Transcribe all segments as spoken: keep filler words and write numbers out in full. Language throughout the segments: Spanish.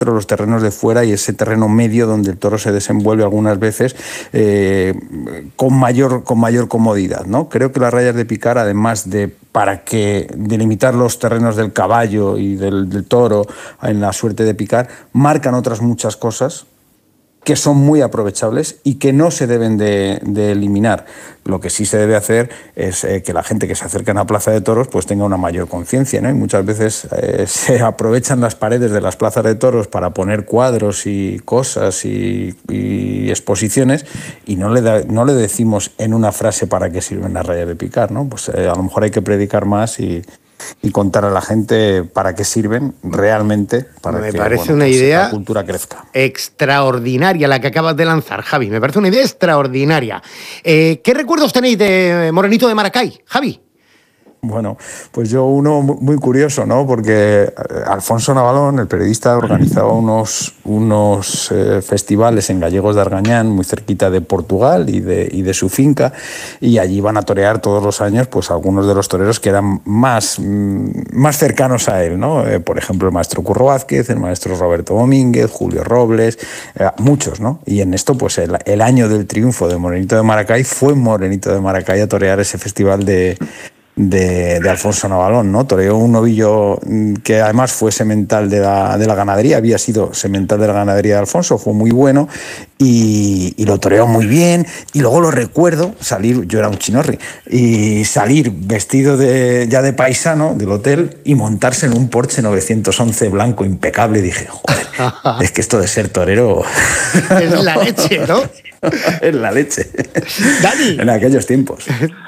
los terrenos de fuera y ese terreno medio donde el toro se desenvuelve algunas veces eh, con mayor con mayor comodidad, ¿no? Creo que las rayas de picar, además de para que delimitar los terrenos del caballo y del, del toro en la suerte de picar, marcan otras muchas cosas que son muy aprovechables y que no se deben de, de eliminar. Lo que sí se debe hacer es eh, que la gente que se acerca a una plaza de toros pues tenga una mayor conciencia, ¿no? Y muchas veces eh, se aprovechan las paredes de las plazas de toros para poner cuadros y cosas y, y exposiciones, y no le, da, no le decimos en una frase para qué sirven las rayas de picar, ¿no? Pues eh, a lo mejor hay que predicar más y... y contar a la gente para qué sirven realmente, para me que parece bueno, una pues, idea la cultura crezca. Extraordinaria la que acabas de lanzar, Javi. Me parece una idea extraordinaria. Eh, ¿Qué recuerdos tenéis de Morenito de Maracay, Javi? Bueno, pues yo uno muy curioso, ¿no? Porque Alfonso Navalón, el periodista, organizaba unos, unos eh, festivales en Gallegos de Argañán, muy cerquita de Portugal y de, y de su finca, y allí iban a torear todos los años pues algunos de los toreros que eran más, más cercanos a él, ¿no? Eh, por ejemplo, el maestro Curro Vázquez, el maestro Roberto Domínguez, Julio Robles, eh, muchos, ¿no? Y en esto, pues el, el año del triunfo de Morenito de Maracay fue Morenito de Maracay a torear ese festival de... De, de Alfonso Navalón, ¿no? Toreó un novillo que además fue semental de la, de la ganadería, había sido semental de la ganadería de Alfonso, fue muy bueno y, y lo toreó muy bien. Y luego lo recuerdo salir, yo era un chinorri, y salir vestido de, ya de paisano del hotel y montarse en un Porsche novecientos once blanco impecable. Y dije, joder, es que esto de ser torero es la leche, ¿no? Es la leche. Dani. En aquellos tiempos.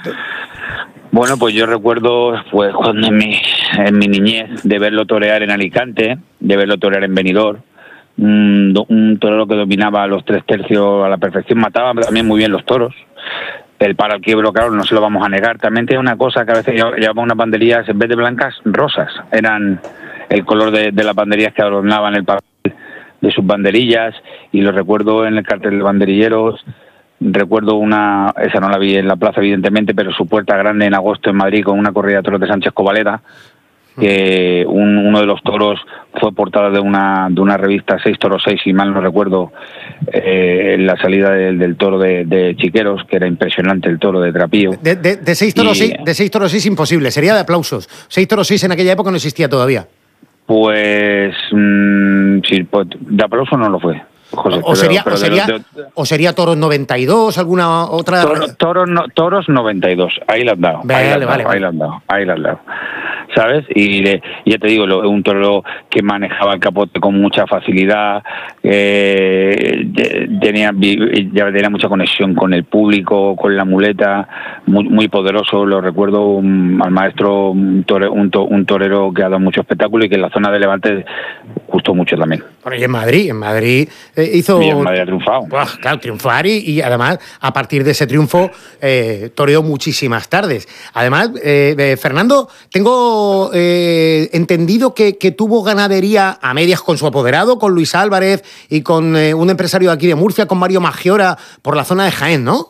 Bueno, pues yo recuerdo pues cuando en mi, en mi niñez de verlo torear en Alicante, de verlo torear en Benidorm, un, un torero que dominaba los tres tercios a la perfección, mataba también muy bien los toros. El paro al quiebro, claro, no se lo vamos a negar. También tiene una cosa que a veces llevaba unas banderillas, en vez de blancas, rosas. Eran el color de, de las banderillas que adornaban el papel de sus banderillas, y lo recuerdo en el cartel de banderilleros. Recuerdo una, esa no la vi en la plaza evidentemente, pero su puerta grande en agosto en Madrid con una corrida de toros de Sánchez Covaleda, que un, uno de los toros fue portada de una de una revista Seis Toros Seis, si mal no recuerdo, eh, en la salida del, del toro de, de Chiqueros, que era impresionante el toro de Trapío. De, de, de Seis Toros y, Seis, de Seis Toros Seis imposible, sería de aplausos. Seis Toros Seis en aquella época no existía todavía. Pues mmm, sí, pues de aplauso no lo fue. José, o, sería, pero, pero o, sería, de, de, o sería Toros noventa y dos, alguna otra... Toro, toro, no, toros noventa y dos, ahí la has dado, vale, ahí la has vale, dado, vale. ahí la has dado, ahí la has dado. ¿Sabes? Y de, ya te digo, lo, un toro que manejaba el capote con mucha facilidad, eh, tenía, ya tenía mucha conexión con el público, con la muleta, muy, muy poderoso. Lo recuerdo un, al maestro, un, tore, un, to, un torero que ha dado mucho espectáculo y que en la zona de Levante gustó mucho también. Bueno, y en Madrid, en Madrid eh, hizo... Y en Madrid ha triunfado. Buah, claro, triunfar y, y además, a partir de ese triunfo, eh, toreó muchísimas tardes. Además, eh, eh, Fernando, tengo eh, entendido que, que tuvo ganadería a medias con su apoderado, con Luis Álvarez y con eh, un empresario de aquí de Murcia, con Mario Maggiora, por la zona de Jaén, ¿no?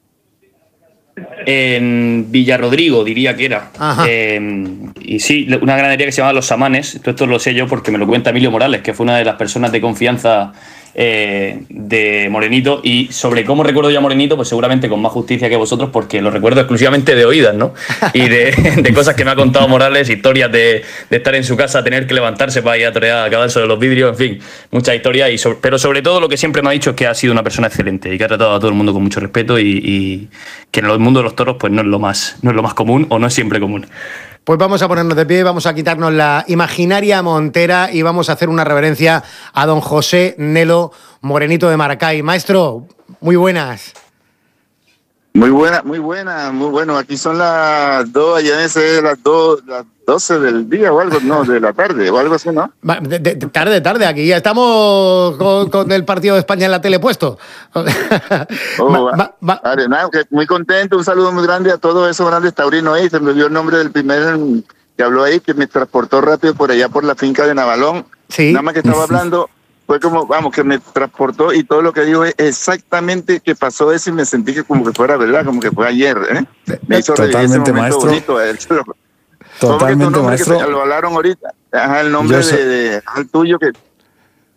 En Villarrodrigo, diría que era. Eh, y sí, una ganadería que se llama Los Samanes. Todo esto lo sé yo porque me lo cuenta Emilio Morales, que fue una de las personas de confianza eh, de Morenito. Y sobre cómo recuerdo yo a Morenito, pues seguramente con más justicia que vosotros, porque lo recuerdo exclusivamente de oídas, ¿no? Y de, de cosas que me ha contado Morales, historias de, de estar en su casa, tener que levantarse para ir a torear, a cavar sobre los vidrios, en fin, muchas historias. Y sobre, pero sobre todo lo que siempre me ha dicho es que ha sido una persona excelente y que ha tratado a todo el mundo con mucho respeto y, y que en el mundo de los toros pues no es lo más, no es lo más común o no es siempre común. Pues vamos a ponernos de pie, vamos a quitarnos la imaginaria montera y vamos a hacer una reverencia a don José Nelo Morenito de Maracay. Maestro, muy buenas. Muy buena, muy buena, muy bueno. Aquí son las dos, allá en las dos, las doce del día o algo, no, de la tarde o algo así, ¿no? De, de, tarde, tarde, aquí ya estamos con, con el partido de España en la tele puesto. Oh, ma, ma, ma. Vale, nada, muy contento, un saludo muy grande a todos esos grandes taurinos ahí. Se me dio el nombre del primer que habló ahí, que me transportó rápido por allá por la finca de Navalón. Sí. Nada más que estaba hablando. Fue como, vamos, que me transportó y todo lo que dijo es exactamente que pasó eso y me sentí que como que fuera verdad, como que fue ayer, ¿eh? Me hizo totalmente, maestro. Bonito, eh. Totalmente, maestro. Que lo hablaron ahorita. Ajá, el nombre de, de, el tuyo que